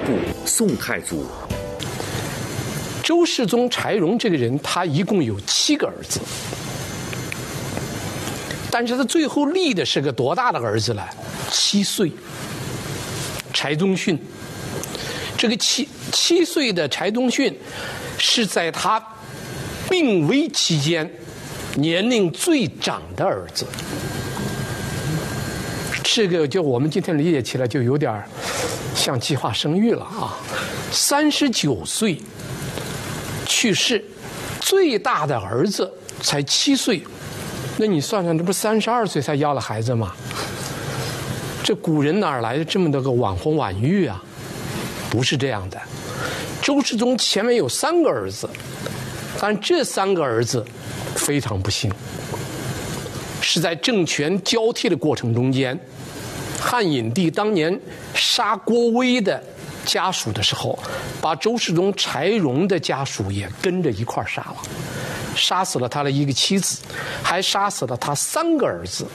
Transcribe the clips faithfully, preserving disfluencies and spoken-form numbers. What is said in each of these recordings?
部宋太祖。 周世宗柴荣这个人，他一共有七个儿子，但是他最后立的是个多大的儿子呢？七岁，柴宗训。这个七七岁的柴宗训，是在他病危期间年龄最长的儿子。这个就我们今天理解起来就有点像计划生育了啊！三十九岁去世，最大的儿子才七岁，那你算算，这不是三十二岁才要了孩子吗？这古人哪来的这么多个晚婚晚育啊？不是这样的。周世宗前面有三个儿子，但这三个儿子非常不幸，是在政权交替的过程中间，汉隐帝当年杀郭威的家属的时候，把周世宗柴荣的家属也跟着一块杀了，杀死了他的一个妻子，还杀死了他三个儿子。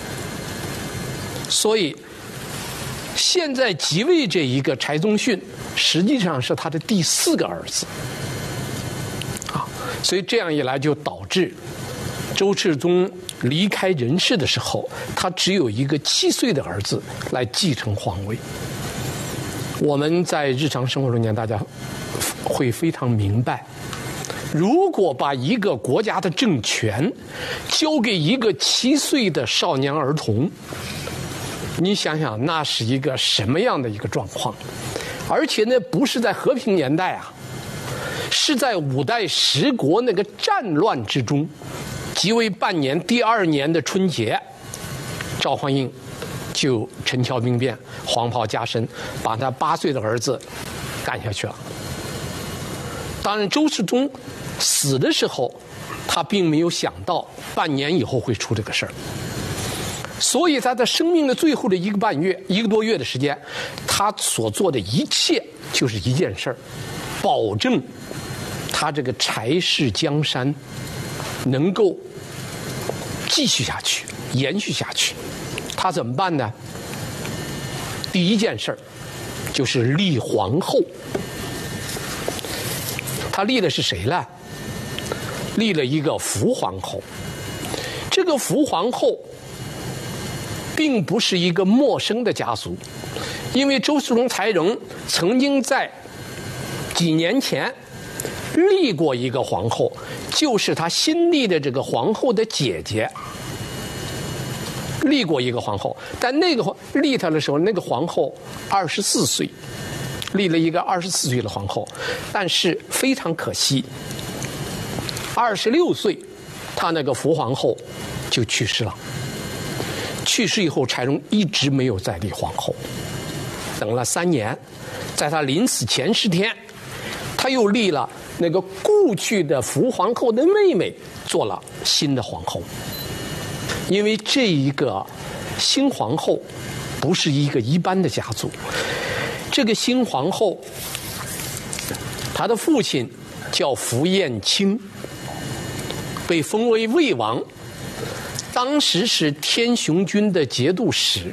所以现在即位这一个柴宗训，实际上是他的第四个儿子啊，所以这样一来就导致周世宗离开人世的时候，他只有一个七岁的儿子来继承皇位。我们在日常生活中间，大家会非常明白，如果把一个国家的政权交给一个七岁的少年儿童，你想想那是一个什么样的一个状况？而且呢，不是在和平年代啊，是在五代十国那个战乱之中。即位半年，第二年的春节，赵匡胤就陈桥兵变，黄袍加身，把他八岁的儿子干下去了。当然，周世宗死的时候，他并没有想到半年以后会出这个事儿，所以在他生命的最后的一个半月、一个多月的时间，他所做的一切就是一件事儿，保证他这个柴氏江山能够继续下去，延续下去。他怎么办呢？第一件事就是立皇后。他立的是谁呢？立了一个福皇后。这个福皇后并不是一个陌生的家族，因为周世宗柴荣曾经在几年前立过一个皇后，就是他新立的这个皇后的姐姐立过一个皇后，但那个立她的时候，那个皇后二十四岁，立了一个二十四岁的皇后，但是非常可惜，二十六岁，她那个福皇后就去世了。去世以后，柴荣一直没有再立皇后，等了三年，在他临死前十天，他又立了那个故去的福皇后的妹妹做了新的皇后。因为这一个新皇后不是一个一般的家族，这个新皇后她的父亲叫福彦卿，被封为魏王，当时是天雄军的节度使。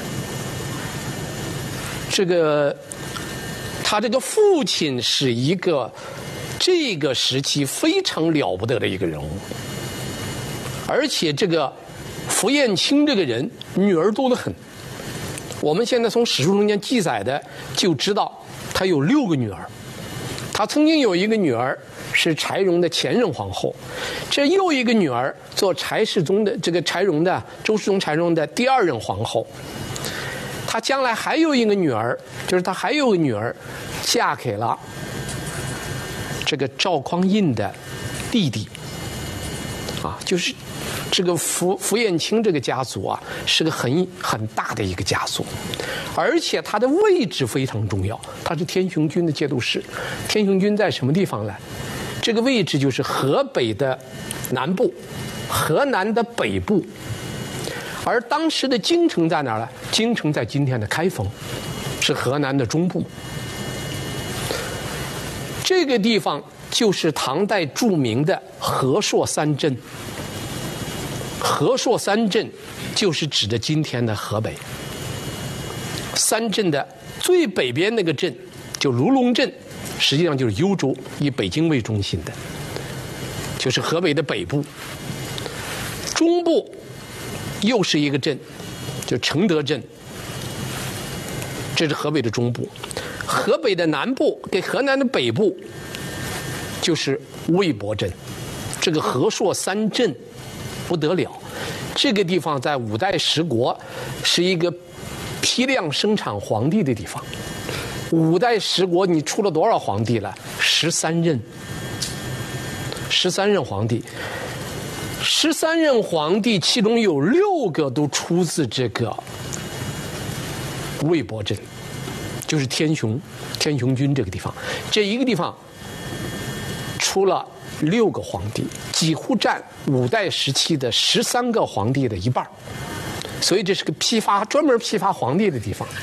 这个他这个父亲是一个这个时期非常了不得的一个人物，而且这个福彦卿这个人女儿多得很。我们现在从史书中间记载的就知道他有六个女儿。他曾经有一个女儿是柴荣的前任皇后，这又一个女儿做柴世宗的这个柴荣的周世宗柴荣的第二任皇后。他将来还有一个女儿，就是他还有个女儿嫁给了这个赵匡胤的弟弟啊，就是这个福福彦卿这个家族啊，是个很很大的一个家族，而且他的位置非常重要，他是天雄军的节度使。天雄军在什么地方呢？这个位置就是河北的南部，河南的北部。而当时的京城在哪儿呢？京城在今天的开封，是河南的中部。这个地方就是唐代著名的和硕三镇。和硕三镇就是指的今天的河北。三镇的最北边那个镇就卢龙镇，实际上就是幽州，以北京为中心的，就是河北的北部。中部又是一个镇，就承德镇，这是河北的中部。河北的南部跟河南的北部就是魏博镇，这个河朔三镇不得了。这个地方在五代十国是一个批量生产皇帝的地方。五代十国你出了多少皇帝了？十三任，十三任皇帝，十三任皇帝，其中有六个都出自这个魏博镇，就是天雄天雄军这个地方。这一个地方出了六个皇帝，几乎占五代时期的十三个皇帝的一半，所以这是个批发专门批发皇帝的地方。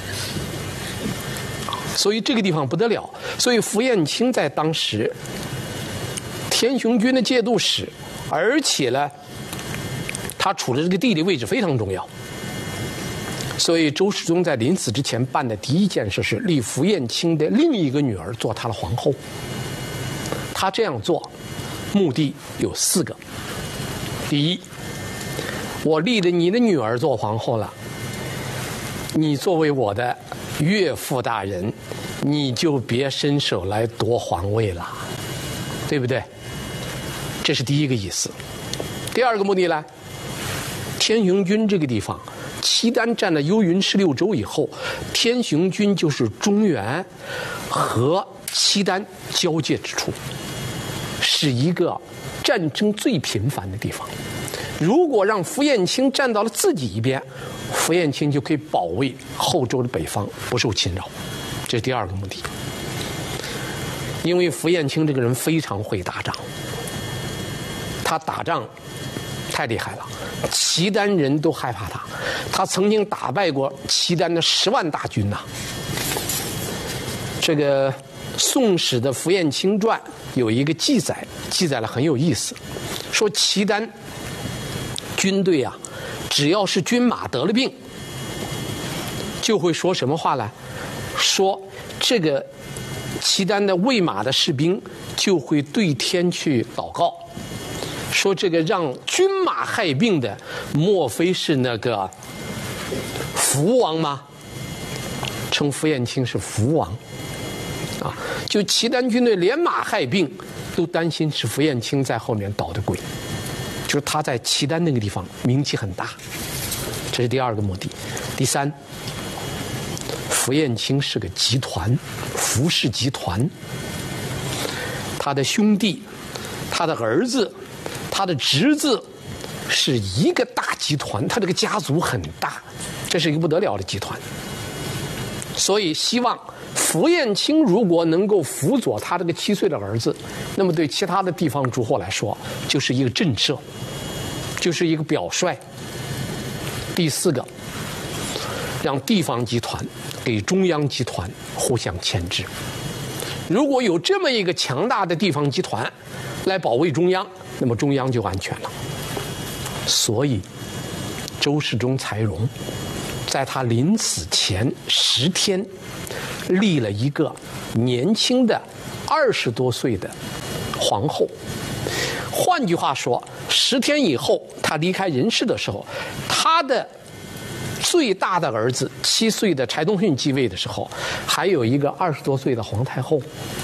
所以这个地方不得了，所以符彦卿在当时天雄军的节度使，而且呢他处的这个地理位置非常重要。所以周世宗在临死之前办的第一件事是立符彦卿的另一个女儿做他的皇后。他这样做目的有四个：第一，我立了你的女儿做皇后了，你作为我的岳父大人，你就别伸手来夺皇位了，对不对？这是第一个意思。第二个目的呢，天雄军这个地方，契丹占了幽云十六州以后，天雄军就是中原和契丹交界之处，是一个战争最频繁的地方。如果让符彦卿站到了自己一边，符彦卿就可以保卫后周的北方不受侵扰，这是第二个目的。因为符彦卿这个人非常会打仗，他打仗太厉害了，契丹人都害怕他。他曾经打败过契丹的十万大军呐、啊。这个《宋史》的《符彦卿传》有一个记载，记载了很有意思，说契丹军队啊，只要是军马得了病，就会说什么话呢？说这个契丹的喂马的士兵就会对天去祷告，说这个让军马害病的，莫非是那个福王吗？称符彦卿是福王啊！就契丹军队连马害病，都担心是符彦卿在后面捣的鬼。就是他在契丹那个地方名气很大，这是第二个目的。第三，符彦卿是个集团，符氏集团，他的兄弟、他的儿子、他的侄子是一个大集团，他这个家族很大，这是一个不得了的集团。所以希望符彦卿如果能够辅佐他这个七岁的儿子，那么对其他的地方诸侯来说就是一个震慑，就是一个表率。第四个，让地方集团给中央集团互相牵制。如果有这么一个强大的地方集团来保卫中央，那么中央就安全了。所以周世宗才容在他临死前十天立了一个年轻的二十多岁的皇后。换句话说，十天以后他离开人世的时候，他的最大的儿子七岁的柴宗训继位的时候，还有一个二十多岁的皇太后。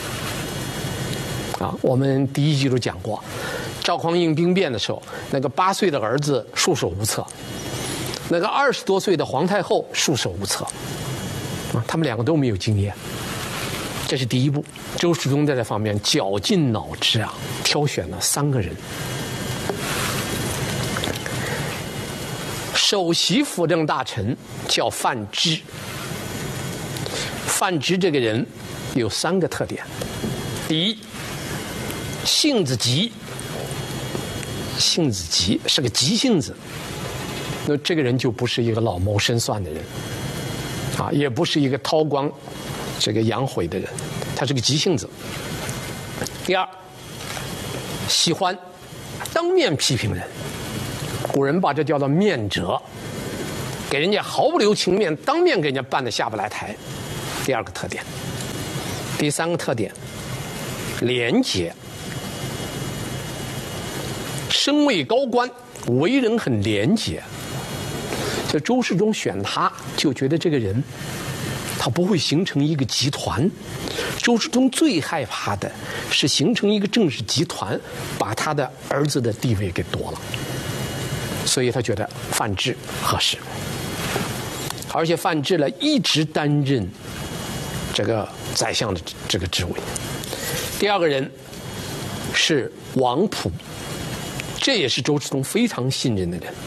啊，我们第一集都讲过，赵匡胤兵变的时候，那个八岁的儿子束手无策，那个二十多岁的皇太后束手无策，啊，他们两个都没有经验。这是第一步，周世宗在这方面绞尽脑汁啊，挑选了三个人。首席辅政大臣叫范芝，范芝这个人有三个特点：第一，性子急，性子急是个急性子，那这个人就不是一个老谋深算的人，啊，也不是一个韬光这个养晦的人，他是个急性子。第二，喜欢当面批评人，古人把这叫做面折，给人家毫不留情面，当面给人家办得下不来台。第二个特点。 第三个特点，廉洁。身位高官，为人很廉洁。这周世宗选他，就觉得这个人他不会形成一个集团。周世宗最害怕的是形成一个政治集团，把他的儿子的地位给夺了。所以他觉得范质合适，而且范质呢一直担任这个宰相的这个职位。第二个人是王溥，这也是周世宗非常信任的人，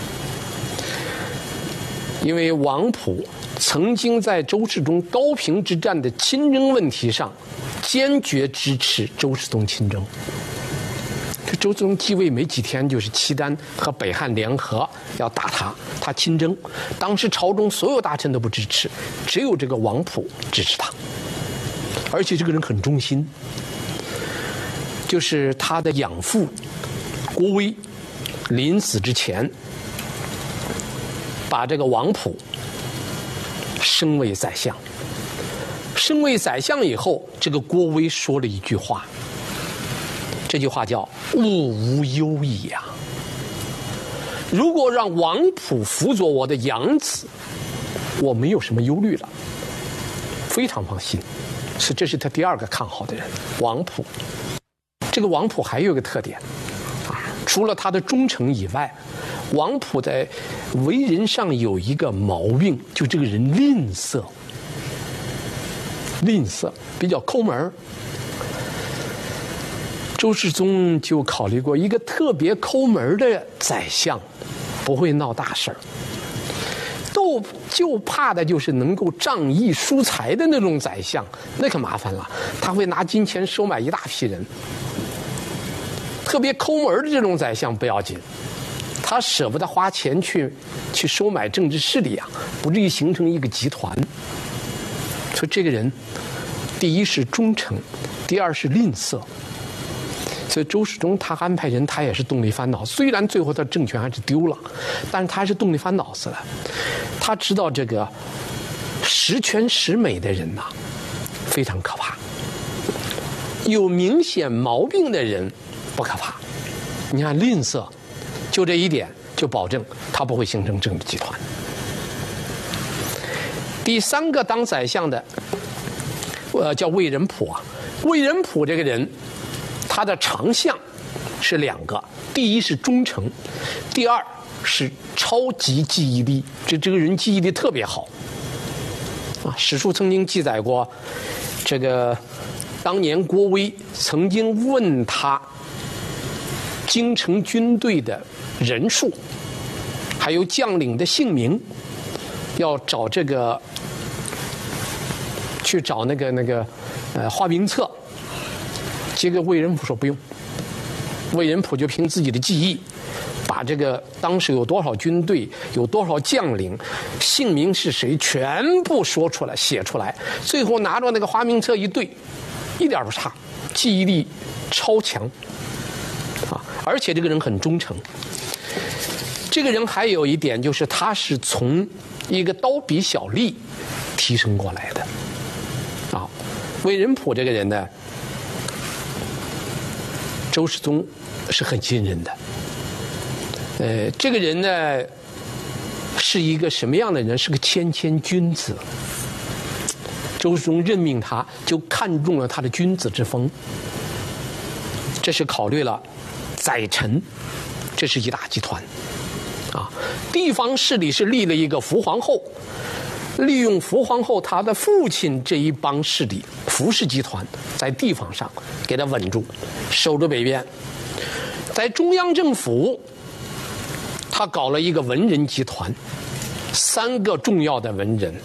因为王溥曾经在周世宗高平之战的亲征问题上坚决支持周世宗亲征。这周世宗继位没几天，就是契丹和北汉联合要打他，他亲征。当时朝中所有大臣都不支持，只有这个王溥支持他，而且这个人很忠心。就是他的养父郭威临死之前，把这个王溥升为宰相。升为宰相以后，这个郭威说了一句话，这句话叫“物无忧矣呀”。如果让王溥辅佐我的养子，我没有什么忧虑了，非常放心。是，这是他第二个看好的人，王溥。这个王溥还有一个特点啊，除了他的忠诚以外，王溥在为人上有一个毛病，就这个人吝啬，吝啬，比较抠门。周世宗就考虑过，一个特别抠门的宰相不会闹大事儿，都就怕的就是能够仗义疏财的那种宰相，那可麻烦了，他会拿金钱收买一大批人。特别抠门的这种宰相不要紧，他舍不得花钱去去收买政治势力啊，不至于形成一个集团。所以这个人，第一是忠诚，第二是吝啬。所以周世宗他安排人，他也是动了一番脑。虽然最后他政权还是丢了，但是他还是动了一番脑子了。他知道这个十全十美的人呐、啊，非常可怕。有明显毛病的人不可怕，你看吝啬，就这一点就保证他不会形成政治集团。第三个当宰相的，呃，叫魏仁溥啊。魏仁溥这个人，他的长项是两个，第一是忠诚，第二是超级记忆力。这这个人记忆力特别好啊。史书曾经记载过，这个当年郭威曾经问他京城军队的人数，还有将领的姓名，要找这个去找那个那个呃花名册。结果魏仁溥说不用，魏仁溥就凭自己的记忆，把这个当时有多少军队，有多少将领，姓名是谁，全部说出来，写出来。最后拿着那个花名册一对，一点不差，记忆力超强啊！而且这个人很忠诚。这个人还有一点就是，他是从一个刀笔小吏提升过来的啊。魏仁溥这个人呢，周世宗是很信任的。呃，这个人呢，是一个什么样的人？是个谦谦君子。周世宗任命他，就看中了他的君子之风。这是考虑了宰臣，这是一大集团啊。地方势力是立了一个福皇后，利用福皇后她的父亲这一帮势力，福氏集团在地方上给他稳住，守住北边。在中央政府，他搞了一个文人集团，三个重要的文人。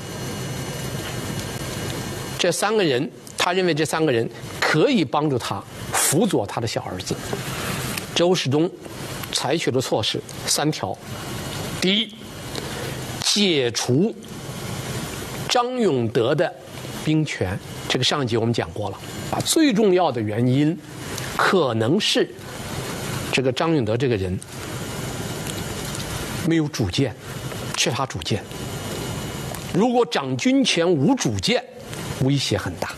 这三个人，他认为这三个人可以帮助他辅佐他的小儿子。周世宗采取的措施三条：第一，解除张永德的兵权，这个上一集我们讲过了啊。最重要的原因可能是这个张永德这个人没有主见，缺乏主见。如果掌军权无主见，威胁很大。